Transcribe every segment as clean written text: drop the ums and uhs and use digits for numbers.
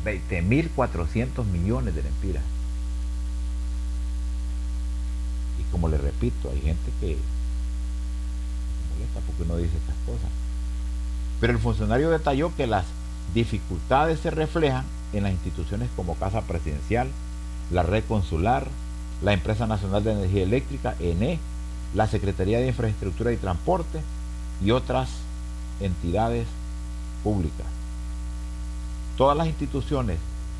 20.400 millones de lempiras. Y como le repito, hay gente que se molesta porque uno dice estas cosas. Pero el funcionario detalló que las dificultades se reflejan en las instituciones como Casa Presidencial, la Red Consular, la Empresa Nacional de Energía Eléctrica, ENE, la Secretaría de Infraestructura y Transporte y otras entidades públicas. Todas las instituciones,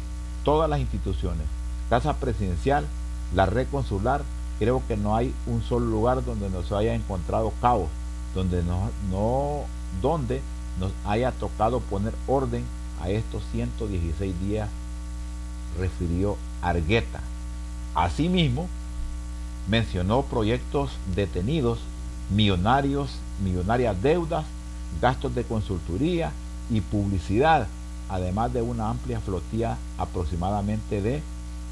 Casa Presidencial, la Red Consular, creo que no hay un solo lugar donde nos haya encontrado caos, donde nos haya tocado poner orden a estos 116 días, refirió Argueta. Asimismo, mencionó proyectos detenidos, millonarias deudas, gastos de consultoría y publicidad, además de una amplia flotilla aproximadamente de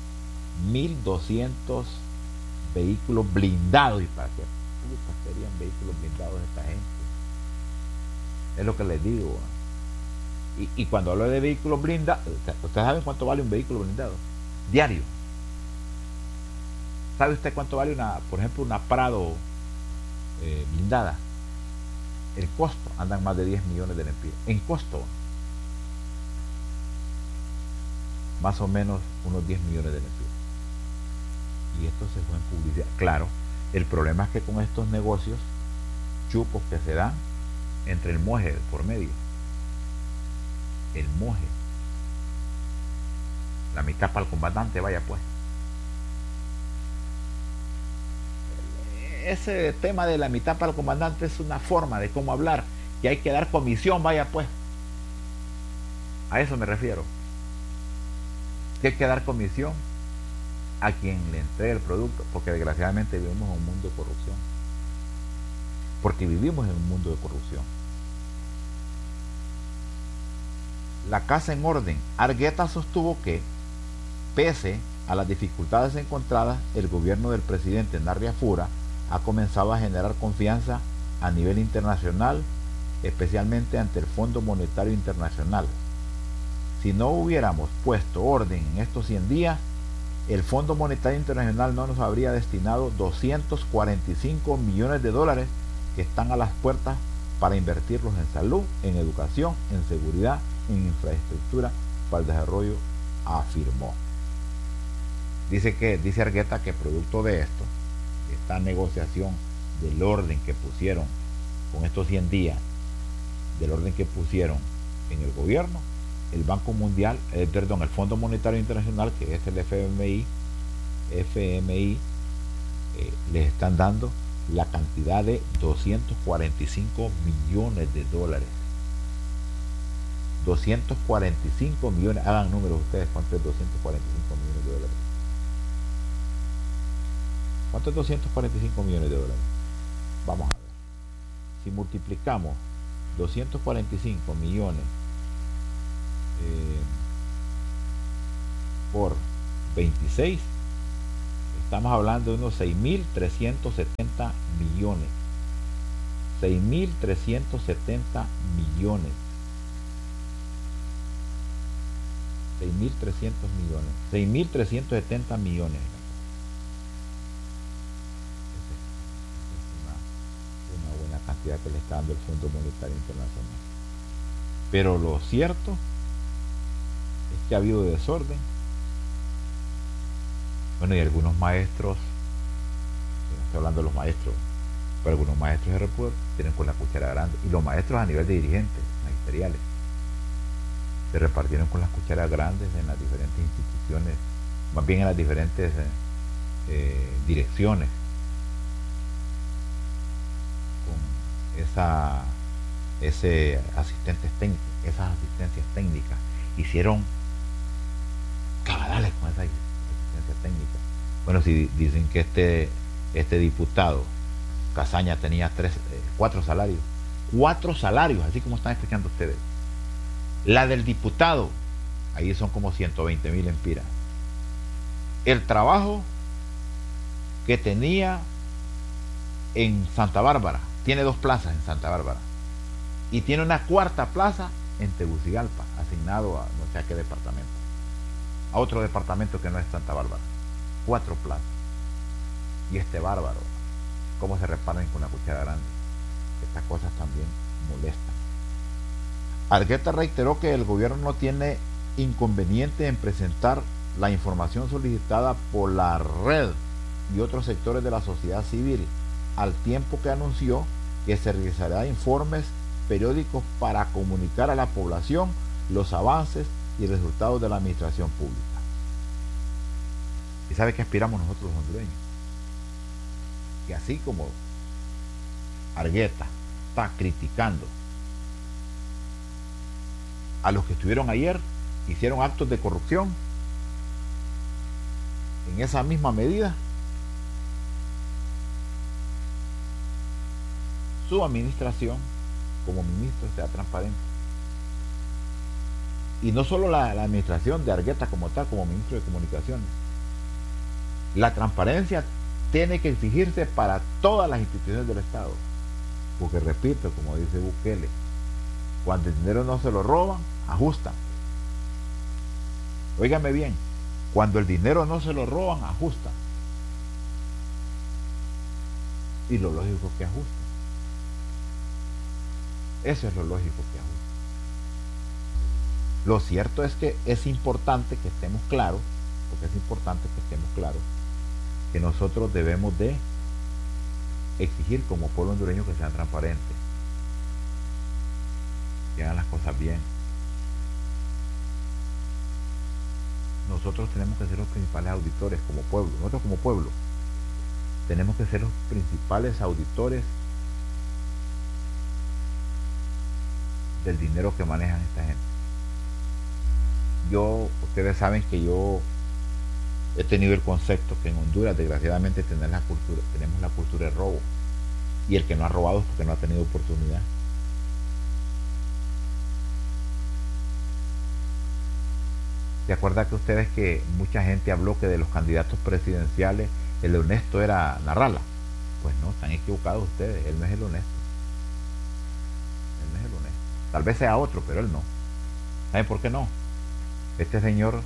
1.200 vehículos blindados. ¿Y para qué putas serían vehículos blindados esta gente? Es lo que les digo. Y cuando hablo de vehículos blindados, ¿ustedes saben cuánto vale un vehículo blindado? Diario. ¿Sabe usted cuánto vale por ejemplo, una Prado blindada? El costo, andan más de 10 millones de lempiras. En costo, más o menos unos 10 millones de lempiras. Y esto se fue en publicidad. Claro, el problema es que con estos negocios chupos que se dan entre el moje por medio, el moje, la mitad para el comandante, vaya pues. Ese tema de la mitad para el comandante es una forma de cómo hablar, que hay que dar comisión, vaya pues. A eso me refiero. Que hay que dar comisión a quien le entregue el producto, porque desgraciadamente vivimos en un mundo de corrupción. Porque vivimos en un mundo de corrupción. La casa en orden. Argueta sostuvo que, pese a las dificultades encontradas, el gobierno del presidente Narria Fura ha comenzado a generar confianza a nivel internacional, especialmente ante el Fondo Monetario Internacional. Si no hubiéramos puesto orden en estos 100 días, el Fondo Monetario Internacional no nos habría destinado 245 millones de dólares que están a las puertas para invertirlos en salud, en educación, en seguridad, en infraestructura para el desarrollo, afirmó. Dice Argueta que producto de esto, esta negociación del orden que pusieron con estos 100 días, del orden que pusieron en el gobierno, el Banco Mundial, el Fondo Monetario Internacional, que es el FMI, les están dando la cantidad de 245 millones de dólares. 245 millones, hagan números ustedes, ¿cuánto es 245 millones de dólares? ¿Cuánto es 245 millones de dólares? Vamos a ver. Si multiplicamos 245 millones por 26, estamos hablando de unos 6.370 millones. 6.370 millones. 6.300 millones. 6.370 millones. Es una buena cantidad que le está dando el Fondo Monetario Internacional. Pero lo cierto es que ha habido desorden. Bueno, y algunos maestros, no estoy hablando de los maestros, pero algunos maestros de República tienen con la cuchara grande. Y los maestros a nivel de dirigentes magisteriales se repartieron con las cucharas grandes en las diferentes instituciones, más bien en las diferentes direcciones, con esas asistencias técnicas. Hicieron cabadales con esa asistencia técnica. Bueno, si dicen que este diputado Casaña tenía 4 salarios, 4 salarios, así como están escuchando ustedes. La del diputado, ahí son como 120.000 lempiras. El trabajo que tenía en Santa Bárbara, tiene 2 plazas en Santa Bárbara, y tiene una 4ª plaza en Tegucigalpa, asignado a no sé a qué departamento. a otro departamento que no es Santa Bárbara. 4 plazas. Y este bárbaro, cómo se reparten con la cuchara grande. Estas cosas también molestan. Argueta reiteró que el gobierno no tiene inconveniente en presentar la información solicitada por la red y otros sectores de la sociedad civil, al tiempo que anunció que se realizará informes periódicos para comunicar a la población los avances y resultados de la administración pública. ¿Y sabe qué aspiramos nosotros los hondureños? Que así como Argueta está criticando a los que estuvieron ayer, hicieron actos de corrupción, en esa misma medida su administración como ministro sea transparente. Y no solo la administración de Argueta como tal, como ministro de Comunicaciones. La transparencia tiene que exigirse para todas las instituciones del Estado. Porque repito, como dice Bukele, cuando el dinero no se lo roban, ajustan. Óigame bien, cuando el dinero no se lo roban, ajustan. Y lo lógico es que ajustan. Eso es lo lógico que ajustan. Lo cierto es que es importante que estemos claros, porque es importante que estemos claros, que nosotros debemos de exigir como pueblo hondureño que sean transparentes, que hagan las cosas bien. Nosotros tenemos que ser los principales auditores como pueblo. Nosotros como pueblo tenemos que ser los principales auditores del dinero que manejan esta gente. Ustedes saben que yo he tenido el concepto que en Honduras desgraciadamente tenemos la cultura de robo, y el que no ha robado es porque no ha tenido oportunidad. ¿Se acuerdan que ustedes que mucha gente habló que de los candidatos presidenciales el honesto era Narrala? Pues no, están equivocados ustedes, él no es el honesto. Él no es el honesto. Tal vez sea otro, pero él no. ¿Saben por qué no? Este señor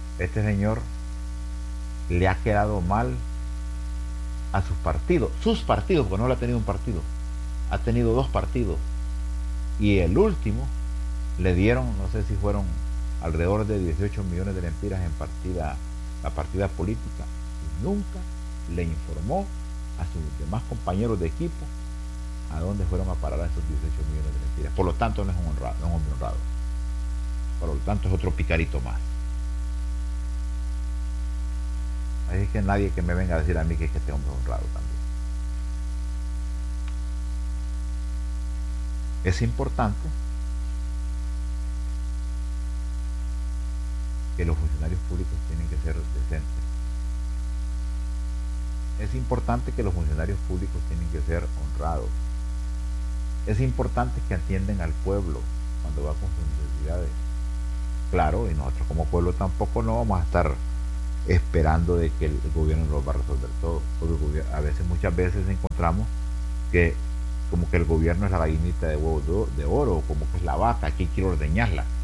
le ha quedado mal a sus partidos, porque no le ha tenido un partido, ha tenido 2 partidos, y el último le dieron, no sé si fueron alrededor de 18 millones de lempiras en la partida política, y nunca le informó a sus demás compañeros de equipo a dónde fueron a parar a esos 18 millones de lempiras. Por lo tanto no es un honrado, no es un hombre honrado. Por lo tanto es otro picarito más. Así que nadie que me venga a decir a mí que este hombre es honrado también. Es importante que los funcionarios públicos tienen que ser decentes. Es importante que los funcionarios públicos tienen que ser honrados. Es importante que atiendan al pueblo cuando va con sus necesidades. Claro, y nosotros como pueblo tampoco no vamos a estar esperando de que el gobierno nos va a resolver todo, porque muchas veces encontramos que como que el gobierno es la gallinita de huevos de oro, como que es la vaca, aquí quiero ordeñarla.